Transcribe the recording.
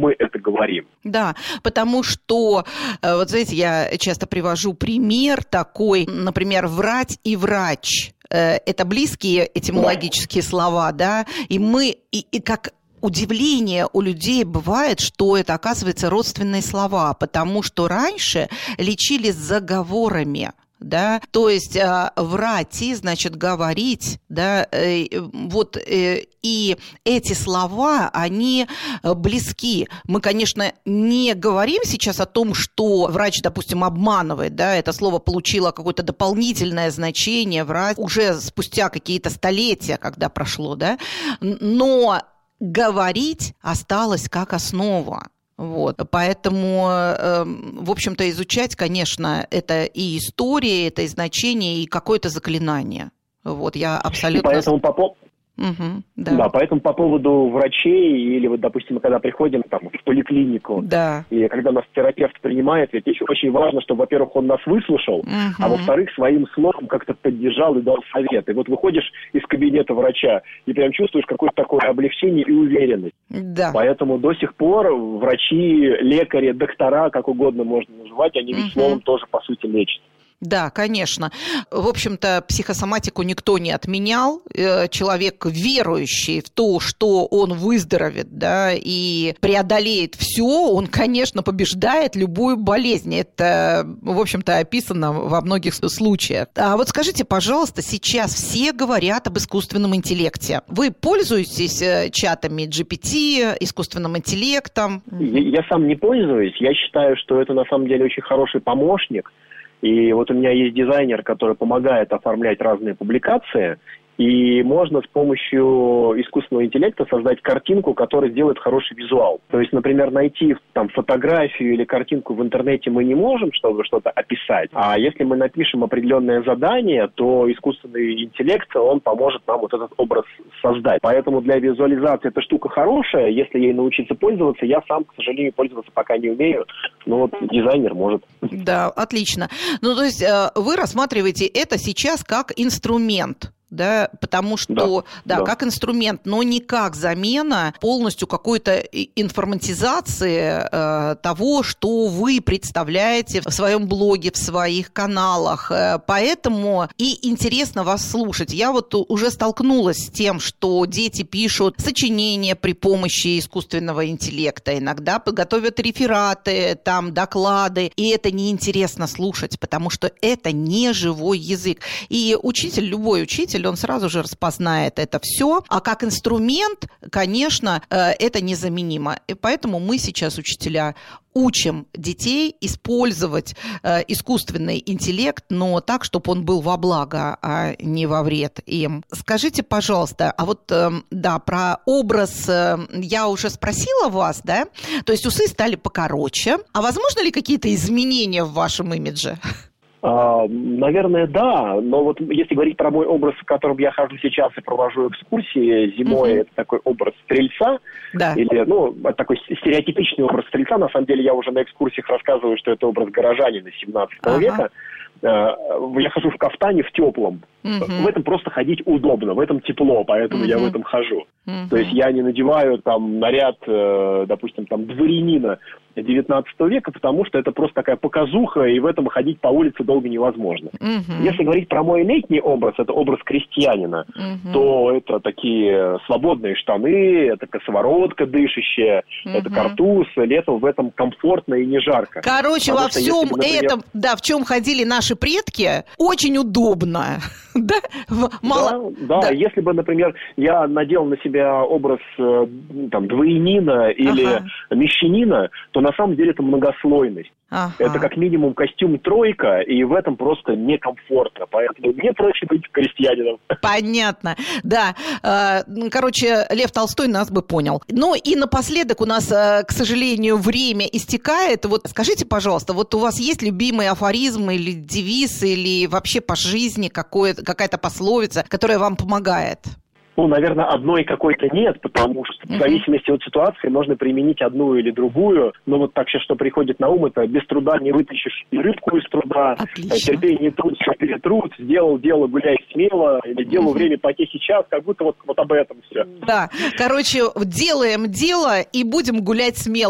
мы это говорим. Да, потому что, вот знаете, я часто привожу пример такой, например, врать и врач. Это близкие этимологические слова, да, и мы, и как удивление у людей бывает, что это, оказывается, родственные слова, потому что раньше лечили заговорами. Да, то есть врать, значит, говорить, да, вот, и эти слова, они близки. Мы, конечно, не говорим сейчас о том, что врач, допустим, обманывает, да, это слово получило какое-то дополнительное значение, врать уже спустя какие-то столетия, когда прошло, да, но говорить осталось как основа. Вот. Поэтому, в общем-то, изучать, конечно, это и история, это и значение, и какое-то заклинание. Вот, я абсолютно... И поэтому да, поэтому по поводу врачей, или вот, допустим, когда приходим там, в поликлинику, да. И когда нас терапевт принимает, ведь очень важно, чтобы, во-первых, он нас выслушал, а во-вторых, своим словом как-то поддержал и дал совет. И вот выходишь из кабинета врача и прям чувствуешь какое-то такое облегчение и уверенность. Да. Поэтому до сих пор врачи, лекари, доктора, как угодно можно называть, они ведь словом тоже, по сути, лечат. Да, конечно. В общем-то, психосоматику никто не отменял. Человек, верующий в то, что он выздоровеет, да, и преодолеет все, он, конечно, побеждает любую болезнь. Это, в общем-то, описано во многих случаях. А вот скажите, пожалуйста, сейчас все говорят об искусственном интеллекте. Вы пользуетесь чатами GPT, искусственным интеллектом? Я сам не пользуюсь. Я считаю, что это на самом деле очень хороший помощник. И вот у меня есть дизайнер, который помогает оформлять разные публикации, и можно с помощью искусственного интеллекта создать картинку, которая сделает хороший визуал. То есть, например, найти там фотографию или картинку в интернете мы не можем, чтобы что-то описать. А если мы напишем определенное задание, то искусственный интеллект, он поможет нам вот этот образ создать. Поэтому для визуализации эта штука хорошая. Если ей научиться пользоваться, я сам, к сожалению, пользоваться пока не умею. Но вот дизайнер может. Да, отлично. Ну, то есть вы рассматриваете это сейчас как инструмент. Да, потому что, да, как инструмент, но не как замена полностью какой-то информатизации того, что вы представляете в своем блоге, в своих каналах. Поэтому и интересно вас слушать. Я вот уже столкнулась с тем, что дети пишут сочинения при помощи искусственного интеллекта, иногда готовят рефераты, там, доклады, и это неинтересно слушать, потому что это не живой язык. И учитель, любой учитель, он сразу же распознает это все. А как инструмент, конечно, это незаменимо. И поэтому мы сейчас, учителя, учим детей использовать искусственный интеллект, но так, чтобы он был во благо, а не во вред им. Скажите, пожалуйста, а вот, да, про образ я уже спросила вас, да? То есть усы стали покороче. А возможно ли какие-то изменения в вашем имидже? Наверное, да, но вот если говорить про мой образ, в котором я хожу сейчас и провожу экскурсии, зимой это такой образ стрельца, или, такой стереотипичный образ стрельца, на самом деле я уже на экскурсиях рассказываю, что это образ горожанина 17 века. Я хожу в кафтане в теплом. В этом просто ходить удобно, в этом тепло, поэтому я в этом хожу. То есть я не надеваю там наряд, допустим, там дворянина 19 века, потому что это просто такая показуха, и в этом ходить по улице долго невозможно. Если говорить про мой летний образ, это образ крестьянина, то это такие свободные штаны, это косоворотка дышащая, это картуз, летом в этом комфортно и не жарко. Короче, во всем этом, да, в чем ходили наши предки, очень удобно. Да? Да, если бы, например, я надел на себя образ там, дворянина или мещанина, то на самом деле это многослойность. Это как минимум костюм тройка, и в этом просто некомфортно. Поэтому мне проще быть крестьянином. Понятно, да. Короче, Лев Толстой нас бы понял. Ну и напоследок у нас, к сожалению, время истекает. Вот скажите, пожалуйста, вот у вас есть любимый афоризм или девиз, или вообще по жизни какая-то пословица, которая вам помогает? Наверное, одной какой-то нет, потому что в зависимости от ситуации можно применить одну или другую. Но вот так сейчас, что приходит на ум, это без труда не вытащишь рыбку из труда, терпение труд, труд, сделал дело, гуляй смело, или делал время потехи час, как будто вот об этом все. Да, короче, делаем дело и будем гулять смело.